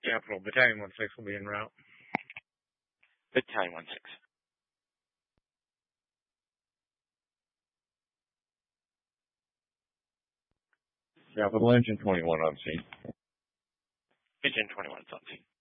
Capital, Battalion 1-6 will be en route. Battalion 1-6. Capital, Engine 21 on scene. Engine 21 is on scene.